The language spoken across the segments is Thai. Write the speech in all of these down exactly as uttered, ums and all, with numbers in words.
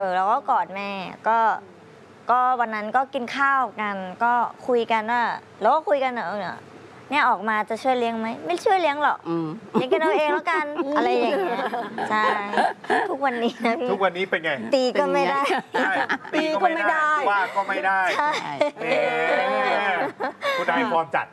เออแล้วก็กอดแม่ก็ก็วันนั้นก็กินข้าวกันก็คุยกันว่าแล้วก็คุยกันเนอะเนี่ยออกมาจะช่วยเลี้ยงไหมไม่ช่วยเลี้ยงหรอกเลี้ยงกันเอาเองแล้วกันอะไรอย่างเงี้ยใช่ทุกวันนี้นะพี่ทุกวันนี้เป็นไงตีก็ไม่ได้ตีก็ไม่ได้ว่าก็ไม่ได้คุณนายฟอร์มจัด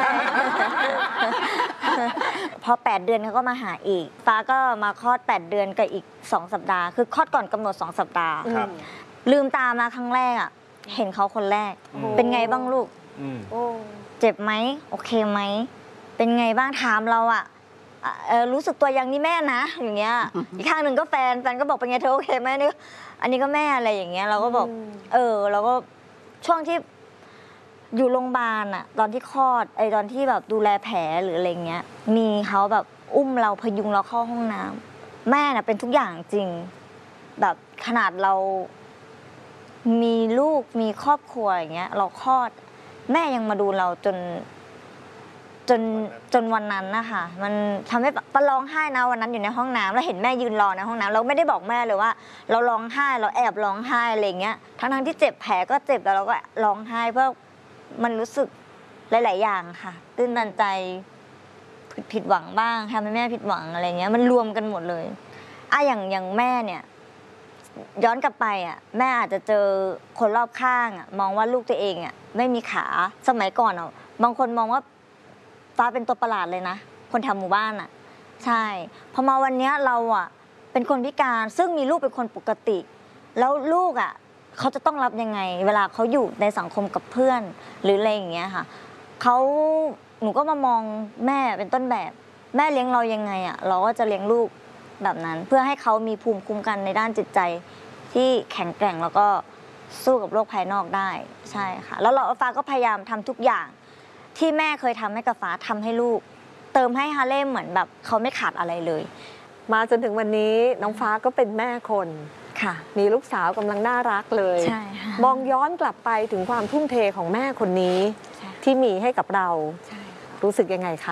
พอแปดเดือนเขาก็มาหาอีกฟ้าก็มาคลอดแปดเดือนกับอีกสองสัปดาห์คือคลอดก่อนกำหนดสองสัปดาห์ลืมตามาครั้งแรกอ่ะเห็นเขาคนแรกเป็นไงบ้างลูกเจ็บไหมโอเคไหมเป็นไงบ้างถามเราอ่ะรู้สึกตัวยังนี่แม่นะอย่างเงี้ยอีกข้างหนึ่งก็แฟนแฟนก็บอกเป็นไงเธอโอเคไหมนี่อันนี้ก็แม่อะไรอย่างเงี้ยเราก็บอกเออเราก็ช่วงที่อยู่โรงพยาบาลอะตอนที่คลอดไอตอนที่แบบดูแลแผลหรืออะไรเงี้ยมีเขาแบบอุ้มเราพยุงเราเข้าห้องน้ำแม่น่ะเป็นทุกอย่างจริงแบบขนาดเรามีลูกมีครอบครัวอย่างเงี้ยเราคลอดแม่ยังมาดูเราจนจนจนวันนั้นนะคะมันทำให้ปะร้องไห้นะวันนั้นอยู่ในห้องน้ำแล้วเห็นแม่ยืนรอในห้องน้ำเราไม่ได้บอกแม่เลยว่าเราร้องไห้เราแอบร้องไห้อะไรเงี้ยทั้งทั้งที่เจ็บแผลก็เจ็บแต่เราก็ร้องไห้เพื่อมันรู้สึกหลายๆอย่างค่ะตื้นตันใจผิดหวังบ้างทำให้แม่ผิดหวังอะไรเงี้ยมันรวมกันหมดเลยอ่ะอย่างอย่างแม่เนี่ยย้อนกลับไปอ่ะแม่อาจจะเจอคนรอบข้างอ่ะมองว่าลูกตัวเองอ่ะไม่มีขาสมัยก่อนอ่ะบางคนมองว่าฟ้าเป็นตัวประหลาดเลยนะคนแถวหมู่บ้านอ่ะใช่พอมาวันนี้เราอ่ะเป็นคนพิการซึ่งมีลูกเป็นคนปกติแล้วลูกอ่ะเขาจะต้องรับยังไงเวลาเขาอยู่ในสังคมกับเพื่อนหรืออะไรอย่างเงี้ยค่ะเขาหนูก็มามองแม่เป็นต้นแบบแม่เลี้ยงเรายังไงอ่ะเราก็จะเลี้ยงลูกแบบนั้นเพื่อให้เขามีภูมิคุ้มกันในด้านจิตใจที่แข็งแกร่งแล้วก็สู้กับโลกภายนอกได้ใช่ค่ะแล้วเราฟ้าก็พยายามทำทุกอย่างที่แม่เคยทำให้กับฟ้าทำให้ลูกเติมให้ฮาเล่เหมือนแบบเขาไม่ขาดอะไรเลยมาจนถึงวันนี้น้องฟ้าก็เป็นแม่คนค่ะมีลูกสาวกำลังน่ารักเลยใช่ค่ะมองย้อนกลับไปถึงความทุ่มเทของแม่คนนี้ที่มีให้กับเรารู้สึกยังไงคะ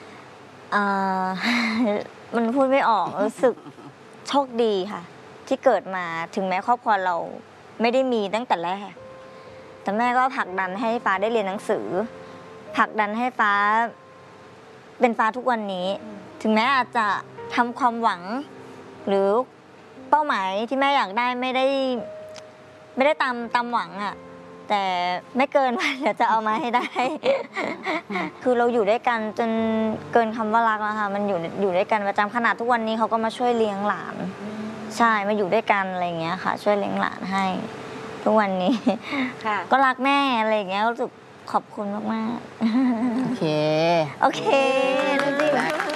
มันพูดไม่ออกรู้สึกโชคดีค่ะที่เกิดมาถึงแม้ครอบครัวเราไม่ได้มีตั้งแต่แรกแต่แม่ก็ผลักดันให้ฟ้าได้เรียนหนังสือผลักดันให้ฟ้าเป็นฟ้าทุกวันนี้ถึงแม้อาจจะทำความหวังหรือเป้าหมายที่แม่อยากได้ไม่ได้ไม่ได้ตามตามหวังอ่ะแต่ไม่เกินวันเดี๋ยวจะเอามาให้ได้ คือเราอยู่ด้วยกันจนเกินคำว่ารักแล้วค่ะมันอยู่อยู่ด้วยกันประจำขนาดทุกวันนี้เขาก็มาช่วยเลี้ยงหลานใช่มาอยู่ด้วยกันอะไรอย่างเงี้ยค่ะช่วยเลี้ยงหลานให้ทุกวันนี้ก็รักแม่อะไรอย่างเงี้ยรู้สึกขอบคุณมากๆโอเคโอเครู้สึก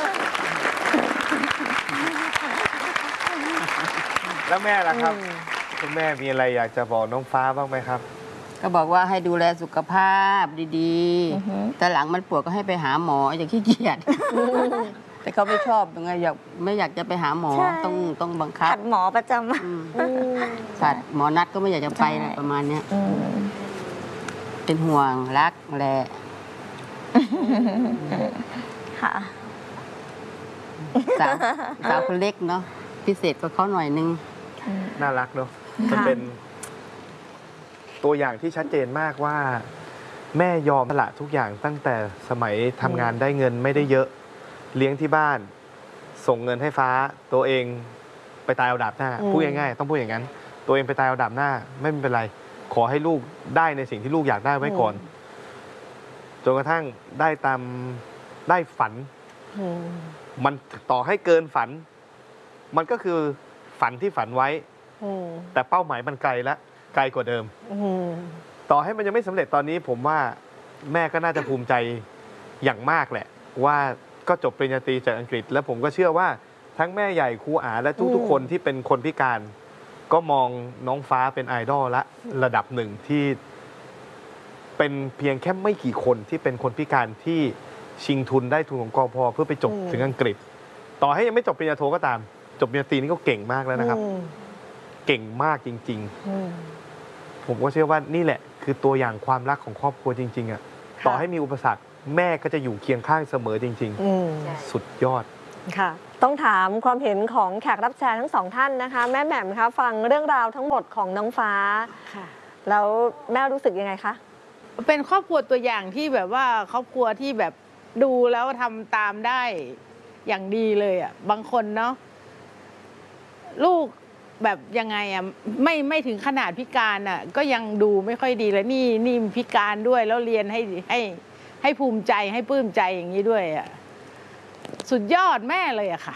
แล้วแม่ล่ะครับคุณแม่มีอะไรอยากจะบอกน้องฟ้าบ้างไหมครับก็บอกว่าให้ดูแลสุขภาพดีๆแต่หลังมันปวดก็ให้ไปหาหมออย่าขี้เกียจแต่เขาไม่ชอบยังไงอยากไม่อยากจะไปหาหมอต้องต้องบังคับขัดหมอประจำขัดหมอนัดก็ไม่อยากจะไปประมาณนี้เป็นห่วงรักแหละค่ะสาวสาวคนเล็กเนาะพิเศษกว่าเขาหน่อยนึงน่ารักเนาะมันเป็นตัวอย่างที่ชัดเจนมากว่าแม่ยอมสละทุกอย่างตั้งแต่สมัยทำงานได้เงินไม่ได้เยอะเลี้ยงที่บ้านส่งเงินให้ฟ้าตัวเองไปตายเอาดาบหน้าพูดง่ายๆต้องพูดอย่างนั้นตัวเองไปตายเอาดาบหน้าไม่เป็นไรขอให้ลูกได้ในสิ่งที่ลูกอยากได้ไว้ก่อนจนกระทั่งได้ตามได้ฝันมันต่อให้เกินฝันมันก็คือฝันที่ฝันไว้แต่เป้าหมายมันไกลแล้วไกลกว่าเดิมต่อให้มันยังไม่สำเร็จตอนนี้ผมว่าแม่ก็น่าจะภูมิใจอย่างมากแหละว่าก็จบปริญญาตรีจากอังกฤษแล้วผมก็เชื่อว่าทั้งแม่ใหญ่ครูอาและทุกๆคนที่เป็นคนพิการก็มองน้องฟ้าเป็นไอดอลละระดับหนึ่งที่เป็นเพียงแค่ไม่กี่คนที่เป็นคนพิการที่ชิงทุนได้ทุนของกพ.เพื่อไปจบถึงอังกฤษต่อให้ยังไม่จบปริญญาโทก็ตามจบปริญญาตรีนี่ก็เก่งมากแล้วนะครับเก่งมากจริงๆผมก็เชื่อว่านี่แหละคือตัวอย่างความรักของครอบครัวจริงๆอ่ะต่อให้มีอุปสรรคแม่ก็จะอยู่เคียงข้างเสมอจริงๆสุดยอดค่ะต้องถามความเห็นของแขกรับเชิญทั้งสองท่านนะคะแม่แหม่มคะฟังเรื่องราวทั้งหมดของน้องฟ้าแล้วแม่รู้สึกยังไงคะเป็นครอบครัวตัวอย่างที่แบบว่าครอบครัวที่แบบดูแล้วทำตามได้อย่างดีเลยอ่ะบางคนเนาะลูกแบบยังไงอ่ะไม่ไม่ถึงขนาดพิการอ่ะก็ยังดูไม่ค่อยดีเลยนี่นี่พิการด้วยแล้วเรียนให้ให้ให้ภูมิใจให้ปลื้มใจอย่างนี้ด้วยอ่ะสุดยอดแม่เลยอะค่ะ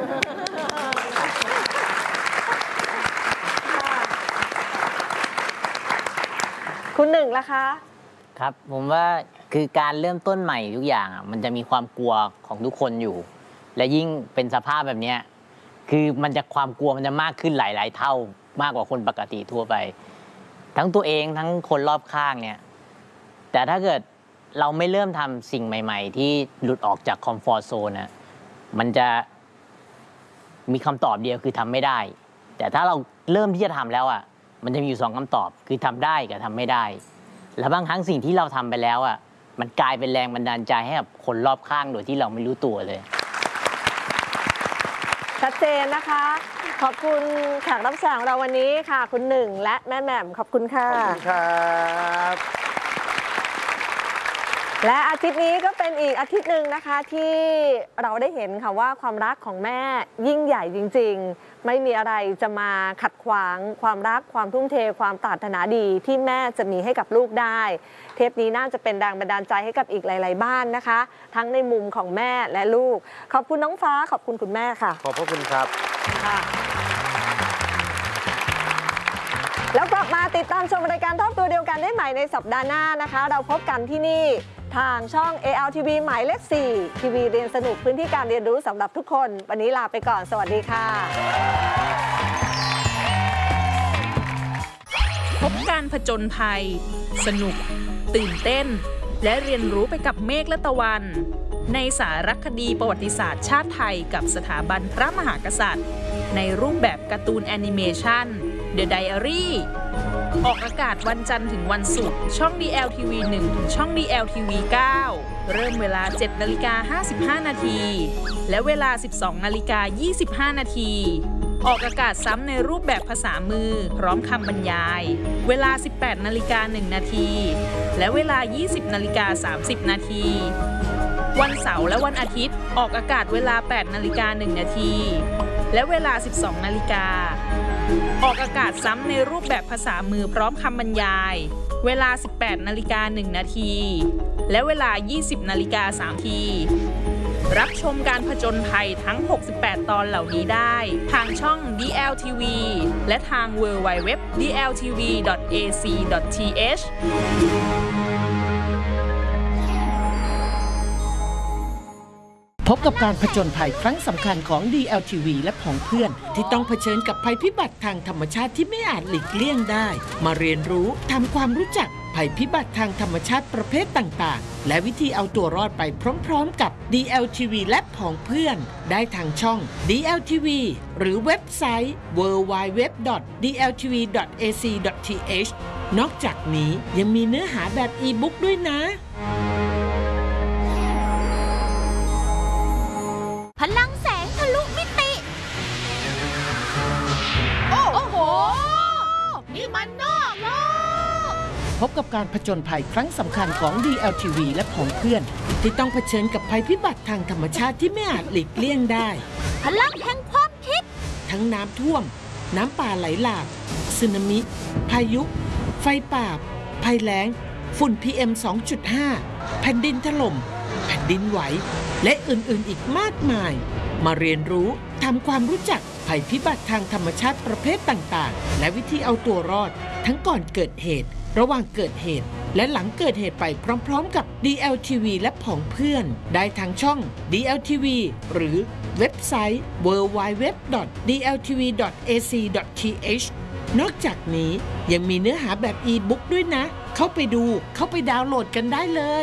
คุณหนึ่งล่ะคะครับผมว่าคือการเริ่มต้นใหม่ทุกอย่างอ่ะมันจะมีความกลัวของทุกคนอยู่ และยิ่งเป็นสภาพแบบนี้คือมันจะความกลัวมันจะมากขึ้นหลาย ๆ เท่ามากกว่าคนปกติทั่วไปทั้งตัวเองทั้งคนรอบข้างเนี่ยแต่ถ้าเกิดเราไม่เริ่มทำสิ่งใหม่ ๆ ที่หลุดออกจากคอมฟอร์ทโซนนะมันจะมีคำตอบเดียวคือทำไม่ได้แต่ถ้าเราเริ่มที่จะทำแล้วอ่ะมันจะมีอยู่สองคำตอบคือทำได้กับทำไม่ได้แล้วบางครั้งสิ่งที่เราทำไปแล้วอ่ะมันกลายเป็นแรงบันดาลใจให้กับคนรอบข้างโดยที่เราไม่รู้ตัวเลยชัดเจนนะคะขอบคุณแขกรับเชิญของเราวันนี้ค่ะคุณหนึ่งและแม่แหม่มขอบคุณค่ะขอบคุณครับและอาทิตย์นี้ก็เป็นอีกอาทิตย์หนึ่งนะคะที่เราได้เห็นค่ะว่าความรักของแม่ยิ่งใหญ่จริงๆไม่มีอะไรจะมาขัดขวางความรักความทุ่มเทความปรารถนาดีที่แม่จะมีให้กับลูกได้เทปนี้น่าจะเป็นแรงบันดาลใจให้กับอีกหลายๆบ้านนะคะทั้งในมุมของแม่และลูกขอบคุณน้องฟ้าขอบคุณคุณแม่ค่ะขอบพระคุณครับแล้วกลับมาติดตามชมรายการทอล์กตัวเดียวกันได้ใหม่ในสัปดาห์หน้านะคะเราพบกันที่นี่ทางช่อง เอ แอล ที วี หมายเลข สี่ ทีวีเรียนสนุกพื้นที่การเรียนรู้สำหรับทุกคนวันนี้ลาไปก่อนสวัสดีค่ะพบการผจญภัยสนุกตื่นเต้นและเรียนรู้ไปกับเมฆและตะวันในสารคดีประวัติศาสตร์ชาติไทยกับสถาบันพระมหากษัตริย์ในรูปแบบการ์ตูนแอนิเมชัน The Diary ออกอากาศวันจันทร์ถึงวันศุกร์ช่อง ดี แอล ที วี หนึ่ง ถึงช่อง ดี แอล ที วี เก้า เริ่มเวลา เจ็ดนาฬิกาห้าสิบห้านาทีและเวลา สิบสองนาฬิกายี่สิบห้านาทีออกอากาศซ้ำในรูปแบบภาษามือพร้อมคำบรรยายเวลา สิบแปดนาฬิกาหนึ่งนาทีและเวลา ยี่สิบนาฬิกาสามสิบนาทีวันเสาร์และวันอาทิตย์ออกอากาศเวลา แปดนาฬิกาหนึ่งนาทีและเวลา สิบสองนาฬิกาออกอากาศซ้ำในรูปแบบภาษามือพร้อมคำบรรยายเวลา สิบแปดนาฬิกาหนึ่งนาทีและเวลา ยี่สิบนาฬิกาสามนาทีรับชมการผจญภัยทั้ง หกสิบแปด ตอนเหล่านี้ได้ทางช่อง ดี แอล ที วี และทาง ดับเบิลยู ดับเบิลยู ดับเบิลยู ดอท ดี แอล ที วี ดอท เอ ซี ดอท ที เอชพบกับการผจญภัยครั้งสำคัญของ ดี แอล ที วี และผองเพื่อนที่ต้องเผชิญกับภัยพิบัติทางธรรมชาติที่ไม่อาจหลีกเลี่ยงได้มาเรียนรู้ทำความรู้จักภัยพิบัติทางธรรมชาติประเภทต่างๆและวิธีเอาตัวรอดไปพร้อมๆกับ ดี แอล ที วี และผองเพื่อนได้ทางช่อง ดี แอล ที วี หรือเว็บไซต์ ดับเบิลยู ดับเบิลยู ดับเบิลยู ดอท ดี แอล ที วี ดอท เอ ซี ดอท ที เอช นอกจากนี้ยังมีเนื้อหาแบบอีบุ๊กด้วยนะพลังแสงทะลุมิติโอ้โหนี่มันนอกโลกพบกับการผจญภัยครั้งสำคัญของ ดี แอล ที วี และผองเพื่อนที่ต้องเผชิญกับภัยพิบัติทางธรรมชาติที่ไม่อาจหลีกเลี่ยงได้พลังแห่งความคิดทั้งน้ำท่วมน้ำป่าไหลหลากสึนามิพายุไฟป่าภัยแล้งฝุ่น พี เอ็ม สองจุดห้า แผ่นดินถล่มแผ่นดินไหวและอื่นๆอีกมากมายมาเรียนรู้ทำความรู้จักภัยพิบัติทางธรรมชาติประเภทต่างๆและวิธีเอาตัวรอดทั้งก่อนเกิดเหตุระหว่างเกิดเหตุและหลังเกิดเหตุไปพร้อมๆกับ ดี แอล ที วี และผองเพื่อนได้ทางช่อง ดี แอล ที วี หรือเว็บไซต์ ดับเบิลยู ดับเบิลยู ดับเบิลยู ดอท ดี แอล ที วี ดอท เอ ซี ดอท ที เอช นอกจากนี้ยังมีเนื้อหาแบบอีบุ๊กด้วยนะเข้าไปดูเข้าไปดาวน์โหลดกันได้เลย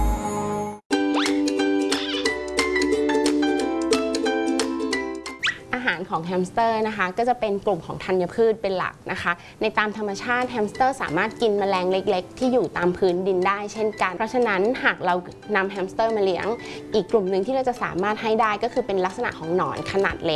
ออาหารของแฮมสเตอร์นะคะก็จะเป็นกลุ่มของธัญพืชเป็นหลักนะคะในตามธรรมชาติแฮมสเตอร์สามารถกินแมลงเล็กๆที่อยู่ตามพื้นดินได้เช่นกันเพราะฉะนั้นหากเรานำแฮมสเตอร์มาเลี้ยงอีกกลุ่มหนึ่งที่เราจะสามารถให้ได้ก็คือเป็นลักษณะของหนอนขนาดเล็ก